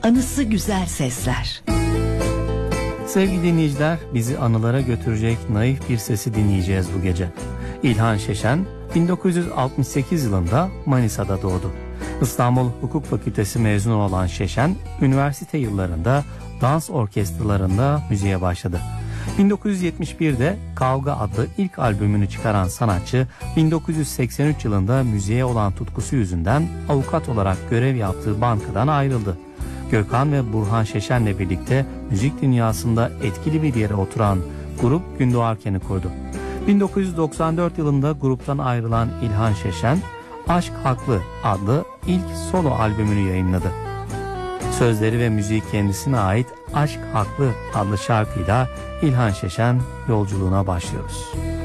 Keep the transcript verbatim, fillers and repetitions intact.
Anısı güzel sesler. Sevgili dinleyiciler, bizi anılara götürecek naif bir sesi dinleyeceğiz bu gece. İlhan Şeşen bin dokuz yüz altmış sekiz yılında Manisa'da doğdu. İstanbul Hukuk Fakültesi mezunu olan Şeşen, üniversite yıllarında dans orkestralarında müziğe başladı. bin dokuz yüz yetmiş birde Kavga adlı ilk albümünü çıkaran sanatçı, bin dokuz yüz seksen üç yılında müziğe olan tutkusu yüzünden avukat olarak görev yaptığı bankadan ayrıldı. Gökhan ve Burhan Şeşen'le birlikte müzik dünyasında etkili bir yere oturan grup Gündoğarken'i kurdu. bin dokuz yüz doksan dört yılında gruptan ayrılan İlhan Şeşen, Aşk Haklı adlı ilk solo albümünü yayınladı. Sözleri ve müziği kendisine ait Aşk Haklı adlı şarkıyla İlhan Şeşen yolculuğuna başlıyoruz.